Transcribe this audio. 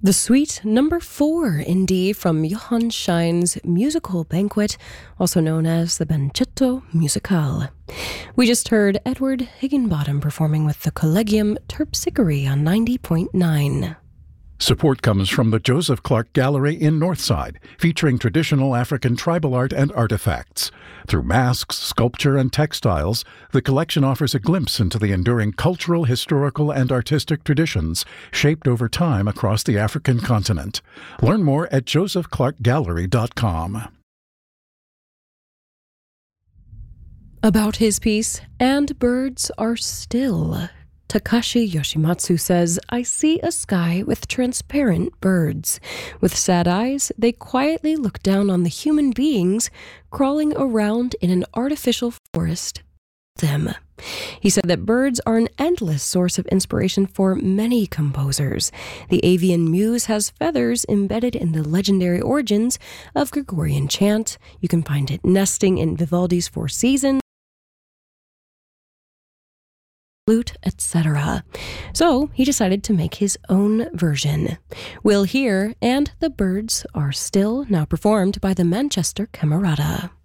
The Suite Number 4 in D from Johann Schein's Musical Banquet, also known as the Banchetto Musicale. We just heard Edward Higginbottom performing with the Collegium Terpsichore on 90.9. Support comes from the Joseph Clark Gallery in Northside, featuring traditional African tribal art and artifacts. Through masks, sculpture, and textiles, the collection offers a glimpse into the enduring cultural, historical, and artistic traditions shaped over time across the African continent. Learn more at josephclarkgallery.com. About his piece, And Birds Are Still. Takashi Yoshimatsu says, I see a sky with transparent birds. With sad eyes, they quietly look down on the human beings crawling around in an artificial forest. Them. He said that birds are an endless source of inspiration for many composers. The avian muse has feathers embedded in the legendary origins of Gregorian chant. You can find it nesting in Vivaldi's Four Seasons, flute, etc. So he decided to make his own version. We'll hear And the Birds Are Still, now performed by the Manchester Camerata.